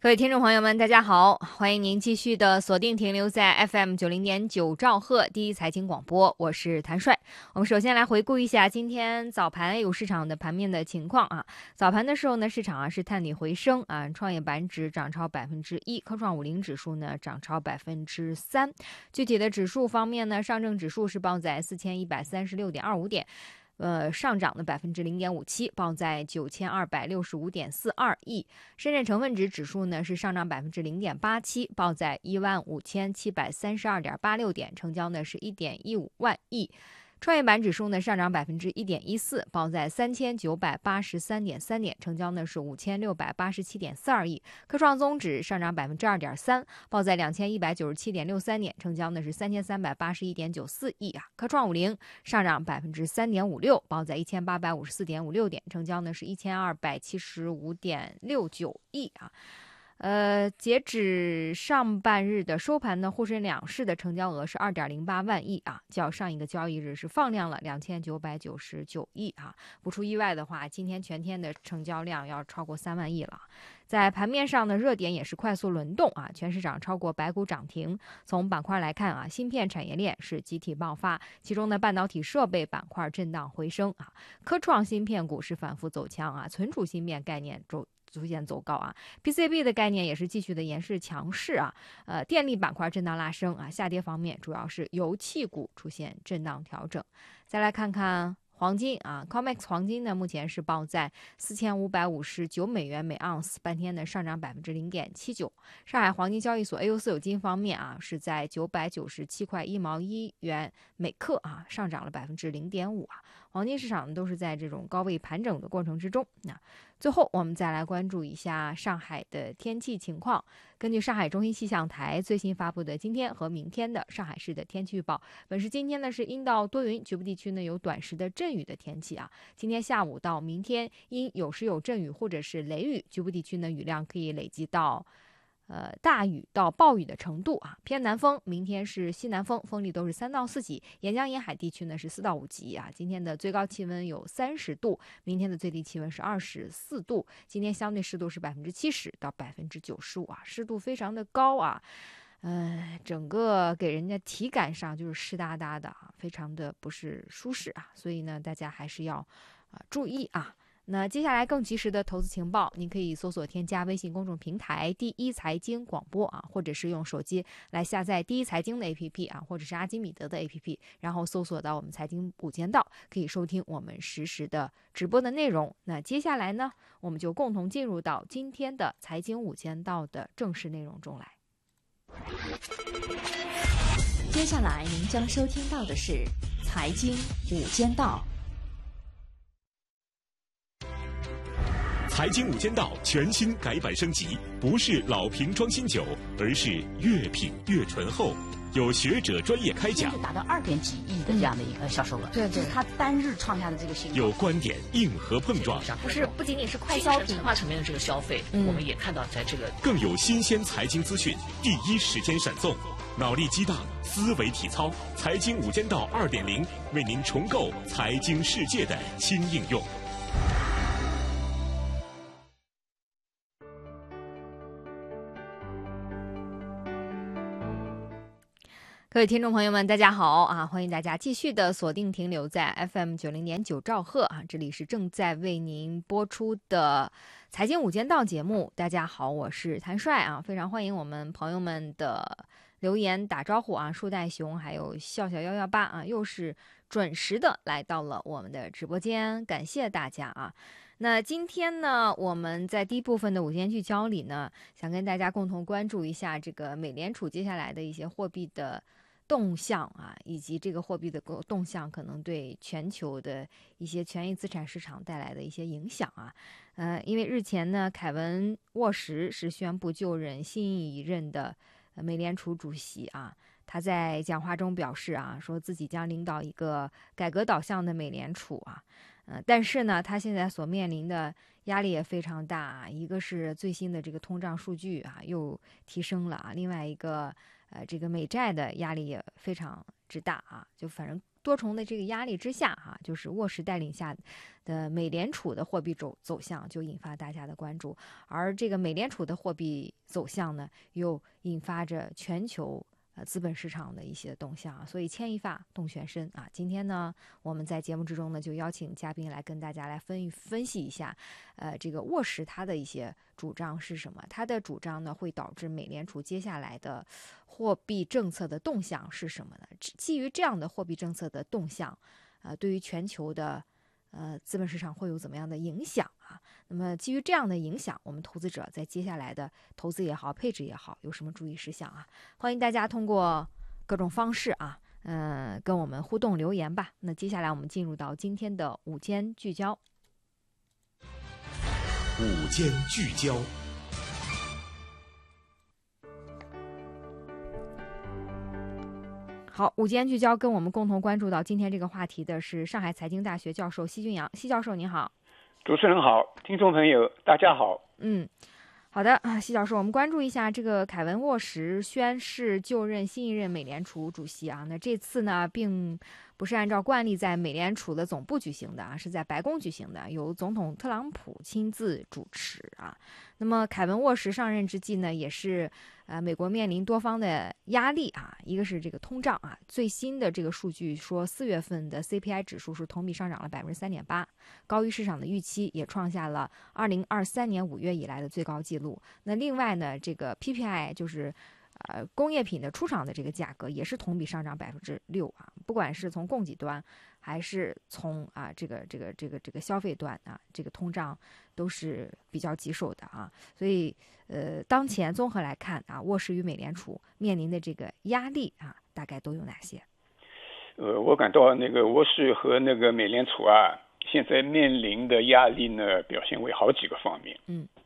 各位听众朋友们，大家好，欢迎您继续的锁定停留在 FM90.9兆赫第一财经广播，我是谭帅。我们首先来回顾一下今天早盘 A 股市场的盘面的情况啊。早盘的时候呢，市场是探底回升啊，创业板指涨超1%，科创50指数呢涨超3%。具体的指数方面呢，上证指数是报在4136.25点。上涨的0.57%，报在9265.42亿。深圳成分指数呢是上涨0.87%，报在15732.86点，成交呢是1.15万亿。创业板指数呢上涨1.14%，报在3983.3点，成交呢是5687.42亿。科创综指上涨2.3%，报在2197.63点，成交呢是3381.94亿啊。科创50上涨3.56%，报在1854.56点，成交呢是1275.69亿啊。截止上半日的收盘呢，沪深两市的成交额是2.08万亿啊，较上一个交易日是放量了2999亿啊。不出意外的话，今天全天的成交量要超过3万亿了。在盘面上的热点也是快速轮动啊，全市场超过100股涨停。从板块来看啊，芯片产业链是集体爆发，其中的半导体设备板块震荡回升啊，科创芯片股是反复走强啊，存储芯片概念逐渐走高啊 ，PCB 的概念也是继续的延续强势啊，电力板块震荡拉升啊，下跌方面主要是油气股出现震荡调整。再来看看黄金啊 ，COMEX 黄金呢目前是报在4559美元每盎司，半天呢上涨0.79%。上海黄金交易所 AU 私有金方面啊，是在997块1毛1元每克啊，上涨了0.5%啊。黄金市场都是在这种高位盘整的过程之中。那最后我们再来关注一下上海的天气情况。根据上海中心气象台最新发布的今天和明天的上海市的天气预报，本市今天呢是阴到多云，局部地区呢有短时的阵雨的天气啊。今天下午到明天阴有时有阵雨或者是雷雨，局部地区呢雨量可以累积到大雨到暴雨的程度啊，偏南风，明天是西南风，风力都是3到4级，沿江沿海地区呢是4到5级啊。今天的最高气温有30度，明天的最低气温是24度，今天相对湿度是70%到95%啊，湿度非常的高啊。整个给人家体感上就是湿哒哒的啊，非常的不是舒适啊，所以呢，大家还是要注意啊。那接下来更及时的投资情报，您可以搜索添加微信公众平台第一财经广播啊，或者是用手机来下载第一财经的 APP 啊，或者是阿基米德的 APP， 然后搜索到我们财经午间道，可以收听我们实时的直播的内容。那接下来呢，我们就共同进入到今天的财经午间道的正式内容中来。 接下来您将收听到的是财经午间道。 财经午间道全新改版升级，不是老瓶装新酒，而是越品越醇厚。有学者专业开讲， 达到2点几亿的这样的一个销售额， 对， 这是它单日创下的这个新高。 有观点硬核碰撞， 不仅仅是快消品文化层面的这个消费，我们也看到在这个更有新鲜财经资讯，第一时间闪送，脑力激荡，思维体操，财经午间道2.0，为您重构财经世界的新应用。 各位听众朋友们，大家好啊！欢迎大家继续的锁定停留在 FM90.9兆赫啊，这里是正在为您播出的财经午间道节目。大家好，我是谭帅啊，非常欢迎我们朋友们的留言打招呼啊，树袋熊还有笑笑118啊，又是准时的来到了我们的直播间，感谢大家啊！那今天呢，我们在第一部分的午间聚焦里呢，想跟大家共同关注一下这个美联储接下来的一些货币的动向啊，以及这个货币的动向可能对全球的一些权益资产市场带来的一些影响啊。因为日前呢，凯文沃什是宣布就任新一任的美联储主席啊。他在讲话中表示啊，说自己将领导一个改革导向的美联储啊。但是呢，他现在所面临的压力也非常大啊。一个是最新的这个通胀数据啊又提升了啊，另外一个这个美债的压力也非常之大啊，就反正多重的这个压力之下啊，就是沃什带领下的美联储的货币走向就引发大家的关注，而这个美联储的货币走向呢，又引发着全球资本市场的一些动向啊，所以牵一发动全身啊。今天呢，我们在节目之中呢，就邀请嘉宾来跟大家来分析一下，这个沃什他的一些主张是什么？他的主张呢，会导致美联储接下来的货币政策的动向是什么呢？基于这样的货币政策的动向，对于全球的资本市场会有怎么样的影响啊？那么基于这样的影响，我们投资者在接下来的投资也好、配置也好，有什么注意事项啊？欢迎大家通过各种方式啊，跟我们互动留言吧。那接下来我们进入到今天的午间聚焦。 午间聚焦。 好，午间聚焦跟我们共同关注到今天这个话题的是上海财经大学教授奚君阳。奚教授您好。 主持人好，听众朋友大家好。 好的啊，奚教授，我们关注一下这个凯文沃什宣誓就任新一任美联储主席啊。那这次呢，并不是按照惯例在美联储的总部举行的啊，是在白宫举行的，由总统特朗普亲自主持啊。那么凯文沃什上任之际呢，也是美国面临多方的压力啊，一个是这个通胀啊，最新的这个数据说4月份的 CPI 指数是同比上涨了3.8%，高于市场的预期，也创下了2023年5月以来的最高纪录。那另外呢，这个 PPI 就是工业品的出厂的这个价格也是同比上涨6%啊，不管是从供给端还是从这个消费端啊，这个通胀都是比较棘手的啊。所以当前综合来看啊，沃什与美联储面临的这个压力啊，大概都有哪些？ 我感到那个沃什和那个美联储啊，现在面临的压力呢，表现为好几个方面。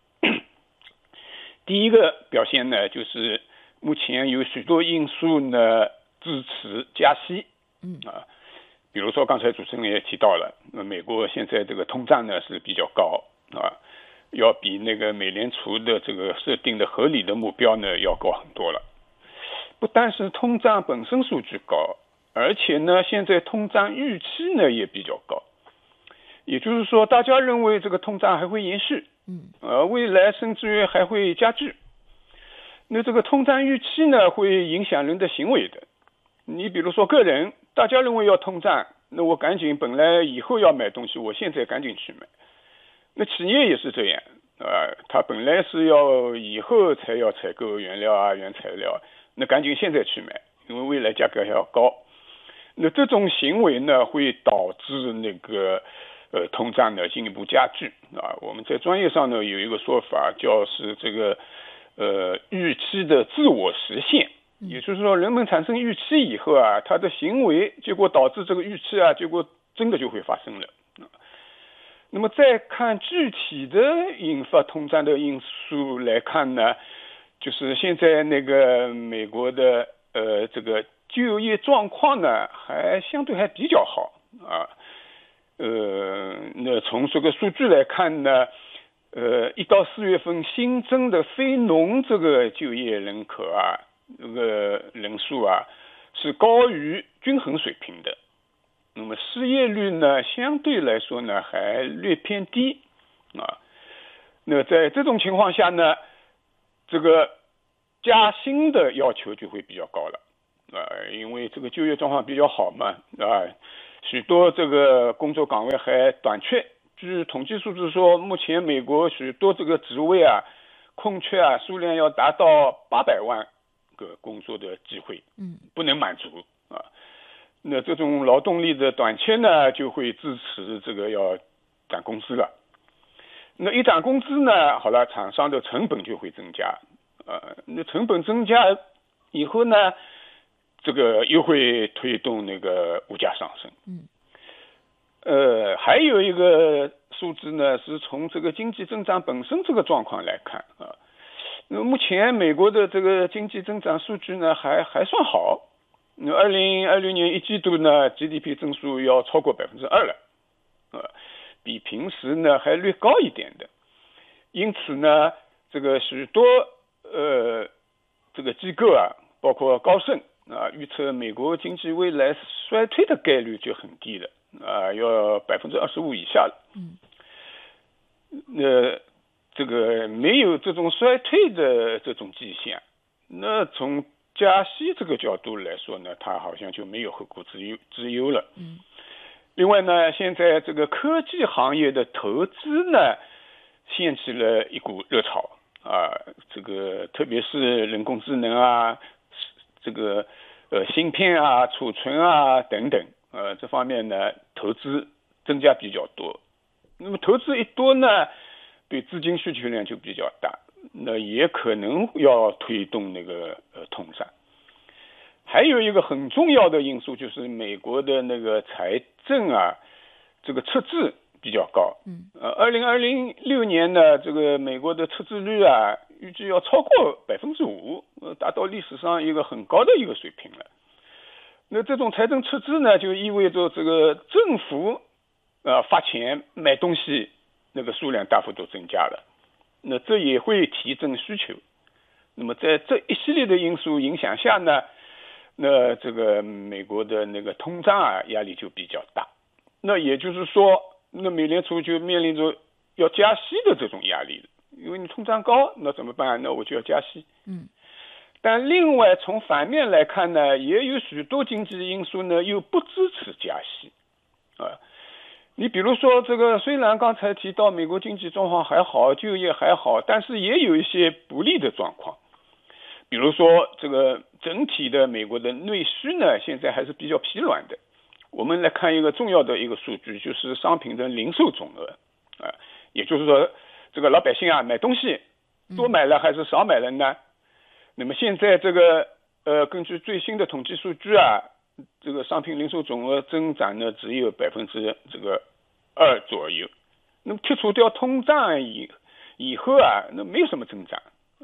第一个表现呢，就是目前有许多因素呢支持加息。比如说刚才主持人也提到了，美国现在这个通胀呢是比较高啊，要比那个美联储的这个设定的合理的目标呢要高很多了。不但是通胀本身数据高，而且呢现在通胀预期呢也比较高，也就是说大家认为这个通胀还会延续，未来甚至于还会加剧。那这个通胀预期呢会影响人的行为的。你比如说个人，大家认为要通胀，那我赶紧本来以后要买东西，我现在赶紧去买。那企业也是这样他本来是要以后才要采购原料啊、原材料，那赶紧现在去买，因为未来价格还要高。那这种行为呢会导致那个通胀呢进一步加剧啊。我们在专业上呢有一个说法，叫是这个预期的自我实现。也就是说人们产生预期以后啊，他的行为结果导致这个预期啊，结果真的就会发生了。那么再看具体的引发通胀的因素来看呢，就是现在那个美国的这个就业状况呢还相对还比较好啊。那从这个数据来看呢，1到4月份新增的非农这个就业人口啊，这个人数啊是高于均衡水平的。那么失业率呢相对来说呢还略偏低啊。那在这种情况下呢，这个加薪的要求就会比较高了因为这个就业状况比较好嘛许多这个工作岗位还短缺。据统计数字说，目前美国许多这个职位啊空缺啊数量要达到800万个工作的机会，不能满足啊。那这种劳动力的短缺呢，就会支持这个要涨工资了。那一涨工资呢，好了，厂商的成本就会增加那成本增加以后呢，这个又会推动那个物价上升。还有一个数字呢，是从这个经济增长本身这个状况来看那目前美国的这个经济增长数据呢还算好。那2020年1季度呢 GDP 增速要超过2%了比平时呢还略高一点的。因此呢，这个许多这个机构啊，包括高盛预测美国经济未来衰退的概率就很低了要25%以下了。这个没有这种衰退的这种迹象，那从加息这个角度来说呢，它好像就没有后顾之忧了。另外呢，现在这个科技行业的投资呢，掀起了一股热潮这个特别是人工智能这个芯片储存等等这方面呢投资增加比较多。那么投资一多呢，对资金需求量就比较大，那也可能要推动那个通胀。还有一个很重要的因素就是美国的那个财政这个赤字比较高。2026年呢，这个美国的赤字率预计要超过5%，达到历史上一个很高的一个水平了。那这种财政赤字呢，就意味着这个政府发钱买东西那个数量大幅度增加了，那这也会提振需求。那么在这一系列的因素影响下呢，那这个美国的那个通胀压力就比较大。那也就是说，那美联储就面临着要加息的这种压力了，因为你通胀高，那怎么办？那我就要加息。但另外从反面来看呢，也有许多经济因素呢又不支持加息你比如说这个，虽然刚才提到美国经济状况还好，就业还好，但是也有一些不利的状况。比如说这个整体的美国的内需呢，现在还是比较疲软的。我们来看一个重要的一个数据，就是商品的零售总额也就是说这个老百姓买东西多买了还是少买了呢？那么现在这个根据最新的统计数据这个商品零售总额增长呢只有2%左右。那么剔除掉通胀以后那没有什么增长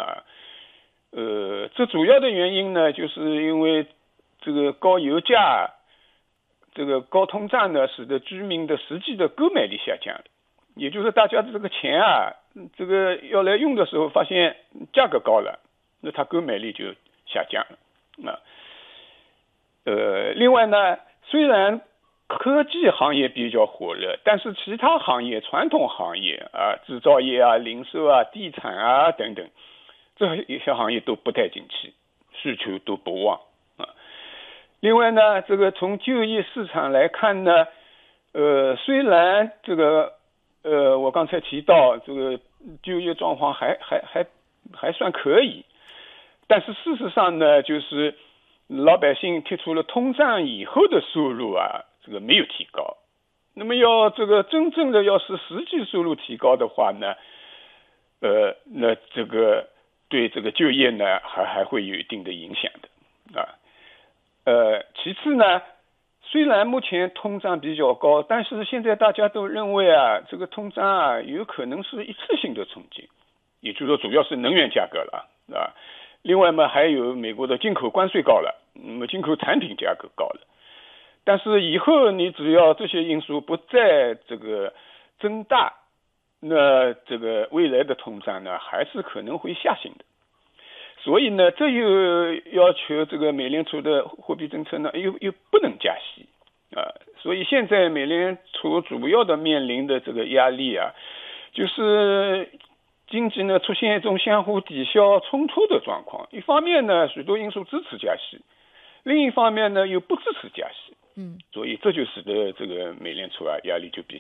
这主要的原因呢，就是因为这个高油价、这个高通胀呢，使得居民的实际的购买力下降了。也就是大家的这个钱这个要来用的时候，发现价格高了，那他购买力就下降了另外呢，虽然科技行业比较火热，但是其他行业、传统行业制造业零售地产等等，这一些行业都不太景气，需求都不旺另外呢，这个从就业市场来看呢，虽然这个我刚才提到这个就业状况还算可以，但是事实上呢，就是老百姓剔除了通胀以后的收入这个没有提高。那么要这个真正的要是实际收入提高的话呢，那这个对这个就业呢还会有一定的影响的其次呢，虽然目前通胀比较高，但是现在大家都认为这个通胀有可能是一次性的冲击，也就是说主要是能源价格了另外嘛，还有美国的进口关税高了，那么进口产品价格高了。但是以后你只要这些因素不再这个增大，那这个未来的通胀呢还是可能会下行的。所以呢，这又要求这个美联储的货币政策呢又不能加息所以现在美联储主要的面临的这个压力就是经济呢出现一种相互抵消冲突的状况。一方面呢，许多因素支持加息，另一方面呢又不支持加息所以这就使得这个美联储压力就比较